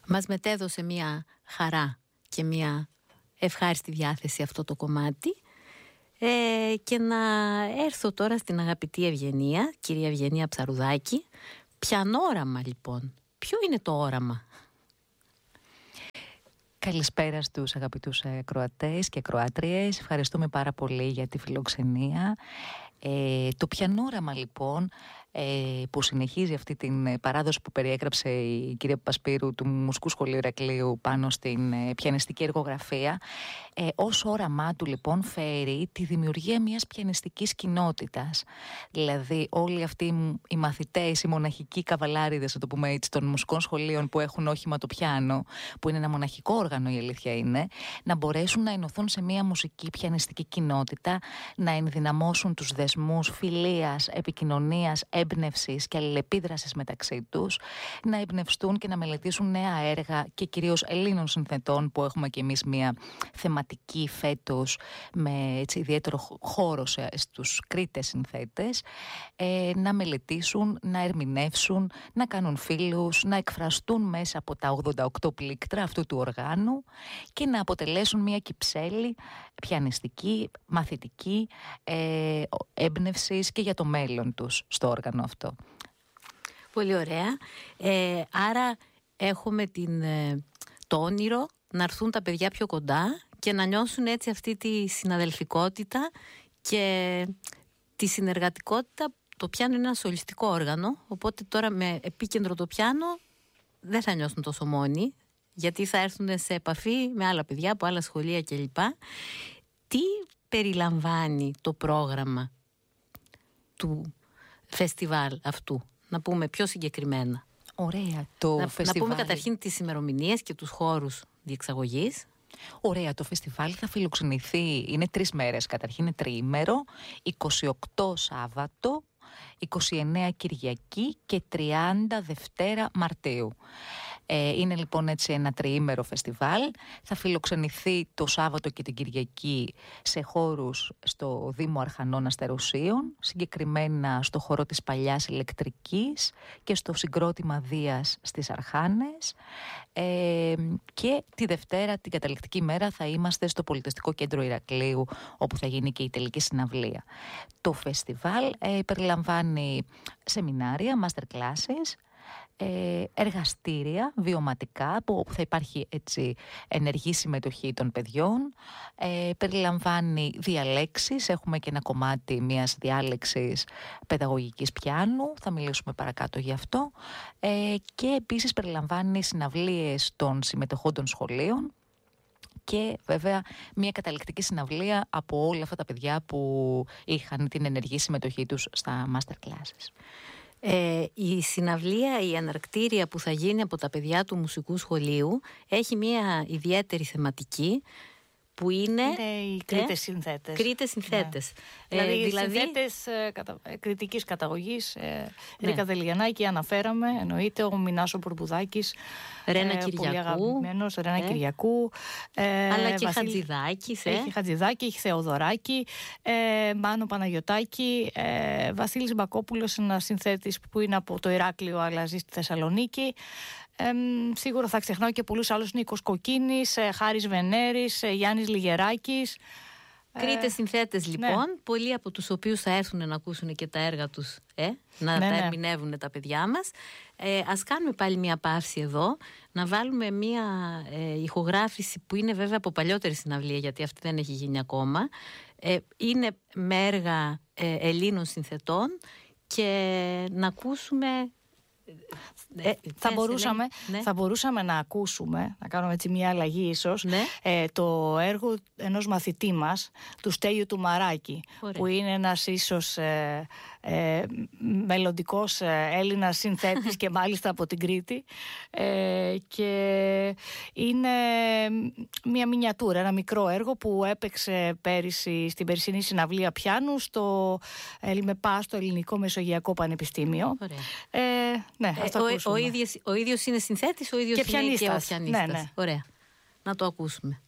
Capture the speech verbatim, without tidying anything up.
μας μετέδωσε μια χαρά και μια ευχάριστη διάθεση αυτό το κομμάτι. Ε, και να έρθω τώρα στην αγαπητή Ευγενία, κυρία Ευγενία Ψαρουδάκη. Πιανόραμα λοιπόν. Ποιο είναι το όραμα? Καλησπέρα στους αγαπητούς ακροατές και ακροάτριες. Ευχαριστούμε πάρα πολύ για τη φιλοξενία. Ε, το πιανόραμα λοιπόν, ε, που συνεχίζει αυτή την παράδοση που περιέγραψε η κυρία Παπασπύρου του Μουσικού Σχολείου Ηρακλείου πάνω στην ε, πιανιστική εργογραφία, ε, ως όραμά του λοιπόν φέρει τη δημιουργία μιας πιανιστικής κοινότητας. Δηλαδή όλοι αυτοί οι μαθητές, οι μοναχικοί καβαλάριδες, να το πούμε έτσι, των μουσικών σχολείων που έχουν όχημα το πιάνο, που είναι ένα μοναχικό όργανο, η αλήθεια είναι, να μπορέσουν να ενωθούν σε μια μουσική πιανιστική κοινότητα, να ενδυναμώσουν τους δεσμούς φιλίας, επικοινωνίας, έμπνευσης και αλληλεπίδρασης μεταξύ τους, να εμπνευστούν και να μελετήσουν νέα έργα και κυρίως Ελλήνων συνθετών, που έχουμε και εμείς μια θεματική φέτος με έτσι, ιδιαίτερο χώρο στους Κρήτες συνθέτες, ε, να μελετήσουν, να ερμηνεύσουν, να κάνουν φίλους, να εκφραστούν μέσα από τα ογδόντα οκτώ πλήκτρα αυτού του οργάνου και να αποτελέσουν μια κυψέλη πιανιστική, μαθητική, ε, έμπνευσης και για το μέλλον τους στο όργανο αυτό. Πολύ ωραία. Ε, άρα έχουμε την, το όνειρο να έρθουν τα παιδιά πιο κοντά και να νιώσουν έτσι αυτή τη συναδελφικότητα και τη συνεργατικότητα. Το πιάνο είναι ένα σολιστικό όργανο, οπότε τώρα με επίκεντρο το πιάνο δεν θα νιώσουν τόσο μόνοι, γιατί θα έρθουν σε επαφή με άλλα παιδιά από άλλα σχολεία κλπ. Τι περιλαμβάνει το πρόγραμμα του φεστιβάλ αυτού, να πούμε πιο συγκεκριμένα? Ωραία, το να, φεστιβάλ. Να πούμε καταρχήν τις ημερομηνίες και τους χώρους διεξαγωγής. Ωραία, το φεστιβάλ θα φιλοξενηθεί, είναι τρεις μέρες, καταρχήν είναι τριήμερο, είκοσι οκτώ Σάββατο, είκοσι εννέα Κυριακή και τριάντα Δευτέρα Μαρτίου. Ε, είναι λοιπόν έτσι ένα τριήμερο φεστιβάλ. Θα φιλοξενηθεί το Σάββατο και την Κυριακή σε χώρους στο Δήμο Αρχανών Αστεροσίων, συγκεκριμένα στο χώρο της Παλιάς Ηλεκτρικής και στο συγκρότημα Δίας στις Αρχάνες. Ε, και τη Δευτέρα, την καταληκτική μέρα, θα είμαστε στο Πολιτιστικό Κέντρο Ηρακλείου, όπου θα γίνει και η τελική συναυλία. Το φεστιβάλ ε, περιλαμβάνει σεμινάρια, master classes, ε, εργαστήρια βιωματικά, που θα υπάρχει έτσι ενεργή συμμετοχή των παιδιών, ε, περιλαμβάνει διαλέξεις, έχουμε και ένα κομμάτι μιας διάλεξης παιδαγωγικής πιάνου, θα μιλήσουμε παρακάτω γι' αυτό, ε, και επίσης περιλαμβάνει συναυλίες των συμμετοχών των σχολείων και βέβαια μια καταληκτική συναυλία από όλα αυτά τα παιδιά που είχαν την ενεργή συμμετοχή τους στα master classes. Ε, η συναυλία, η αναρκτήρια που θα γίνει από τα παιδιά του μουσικού σχολείου έχει μια ιδιαίτερη θεματική, που είναι, είναι οι Κρήτες συνθέτες. Κρήτες συνθέτες. Ναι. Ε, δηλαδή, δηλαδή συνθέτες ε, κατα... κριτικής καταγωγής, ε, ναι. Ρίκα Δελιανάκη αναφέραμε, εννοείται, ο Μινάσο Πουρμπουδάκης, Ρένα ε, Κυριακού, πολύ αγαπημένος, Ρένα ε. Κυριακού, ε, αλλά και Βασίλη... Χατζηδάκης, ε. έχει Χατζηδάκη, έχει Θεοδωράκη, ε, Μάνο Παναγιωτάκη, ε, Βασίλης Μπακόπουλος, ένας συνθέτης που είναι από το Ηράκλειο αλλά ζει στη Θεσσαλονίκη. Ε, σίγουρα θα ξεχνάω και πολλούς άλλους, Νίκος Κοκκίνης, ε, Χάρης Βενέρης, ε, Γιάννης Λιγεράκης. Κρήτες συνθέτες λοιπόν, ναι. Πολλοί από τους οποίους θα έρθουν να ακούσουν και τα έργα τους, ε, να ναι, τα ναι. ερμηνεύουν τα παιδιά μας. Ε, ας κάνουμε πάλι μια παύση εδώ, να βάλουμε μια ε, ηχογράφηση που είναι βέβαια από παλιότερη συναυλία, γιατί αυτή δεν έχει γίνει ακόμα. Ε, είναι με έργα ε, Ελλήνων συνθετών και να ακούσουμε... Ε, θα, μπορούσαμε, ναι. θα μπορούσαμε να ακούσουμε, να κάνουμε έτσι μια αλλαγή ίσως, ναι. ε, το έργο ενός μαθητή μας, του Στέλιου του Μαράκη. Ωραία. Που είναι ένας ίσως ε, ε, μελλοντικός ε, Έλληνας συνθέτης και μάλιστα από την Κρήτη, ε, και είναι μια μινιατούρα, ένα μικρό έργο που έπαιξε πέρυσι στην περσινή συναυλία πιάνου στο ΕΛΜΕΠΑ, στο Ελληνικό Μεσογειακό Πανεπιστήμιο. Ε, ναι, ε, ο, ο, ίδιος, ο ίδιος είναι συνθέτης, ο ίδιος και είναι πιανίστας. και ο πιανίστας. Ναι, ναι. Ωραία. Να το ακούσουμε.